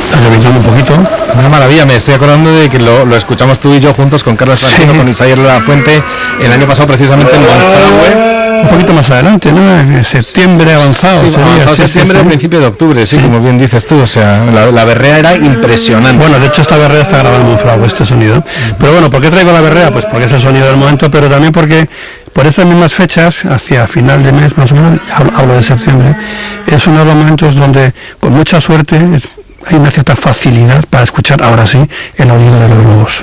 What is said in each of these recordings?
Está lloviendo un poquito. Una maravilla, me estoy acordando de que lo escuchamos tú y yo juntos con Carlos Francino, con Isaías La Fuente, el año pasado precisamente en Monfragüe. Un poquito más adelante, ¿no? En septiembre avanzado. Sí, avanzado septiembre, principio de octubre, sí, como bien dices tú. O sea, la berrea era impresionante. Bueno, de hecho esta berrea está grabada en Monfragüe, este sonido. Pero bueno, ¿por qué traigo la berrea? Pues porque es el sonido del momento, pero también porque por estas mismas fechas, hacia final de mes más o menos, hablo de septiembre, es uno de los momentos donde con mucha suerte hay una cierta facilidad para escuchar ahora sí el aullido de los lobos.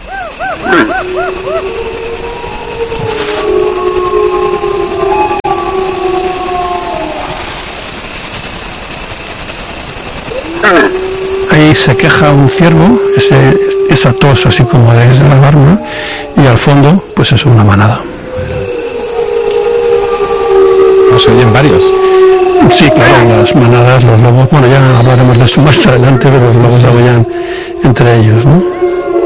Ahí se queja un ciervo, esa tos así como desde la alarma, y al fondo pues es una manada. Se oyen varios. Sí, claro, las manadas, los lobos, bueno, ya hablaremos de eso más adelante, pero los lobos aullan entre ellos, ¿no?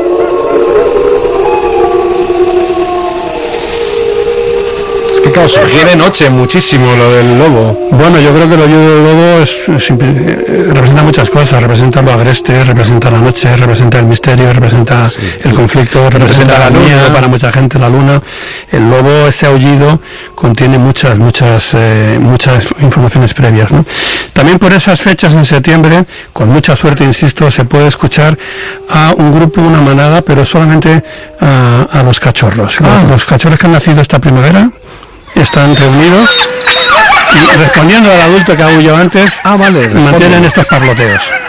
Es que claro, sugiere noche muchísimo lo del lobo. Bueno, yo creo que el aullido del lobo representa muchas cosas, representa lo agreste, representa la noche, representa el misterio, representa el conflicto, representa la luna, para mucha gente la luna. El lobo, ese aullido, contiene muchas informaciones previas, ¿no? También por esas fechas en septiembre, con mucha suerte, insisto, se puede escuchar a un grupo, una manada, pero solamente a los cachorros. Los cachorros que han nacido esta primavera están reunidos y respondiendo al adulto que aulló antes, mantienen estos parloteos.